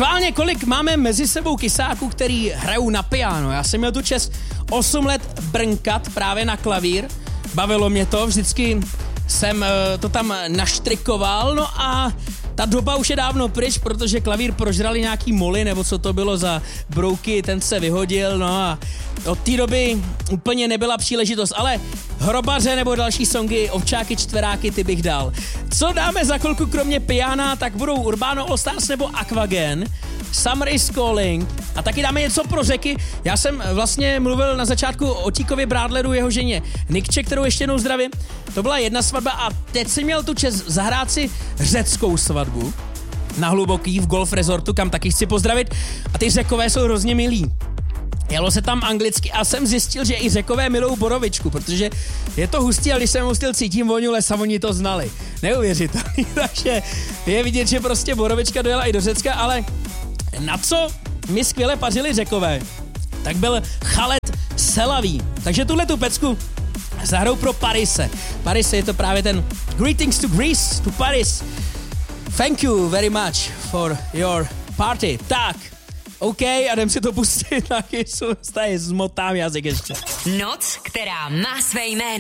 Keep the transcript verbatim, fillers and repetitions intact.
Schválně, kolik máme mezi sebou kysáků, který hrajou na piano. Já jsem měl tu čest osm let brnkat právě na klavír. Bavilo mě to, vždycky jsem to tam naštrikoval, no a ta doba už je dávno pryč, protože klavír prožrali nějaký moly, nebo co to bylo za brouky, ten se vyhodil, no a od té doby úplně nebyla příležitost, ale Hrobaře nebo další songy, Ovčáky, Čtveráky, ty bych dal. Co dáme za chvilku kromě piana, tak budou Urbano All Stars nebo Aquagen, Summer is Calling a taky dáme něco pro řeky. Já jsem vlastně mluvil na začátku o Tíkově Brádleru, jeho ženě Nikče, kterou ještě jednou zdravím. To byla jedna svatba a teď jsem měl tu čest zahrát si řeckou svatbu na Hluboký v Golf Resortu, kam taky chci pozdravit. A ty Řekové jsou hrozně milí. Jelo se tam anglicky a jsem zjistil, že i Řekové milou borovičku, protože je to hustý, ale když jsem hustil cítím vůni lesa, oni to znali. Neuvěřitelný, takže je vidět, že prostě borovička dojela i do Řecka, ale na co mi skvěle pařili Řekové, tak byl chalet selavý. Takže tuhle tu pecku zahrou pro Parise. Parise je to právě ten Greetings to Greece, to Paris. Thank you very much for your party. Tak, OK, a jdem si to pustit na kysu. Tady zmotám jazyk ještě. Noc, která má své jméno.